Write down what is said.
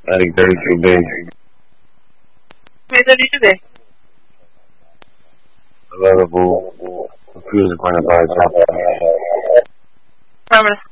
Attic 32B. 32B. Available. Computer going to buy top. Affirmative.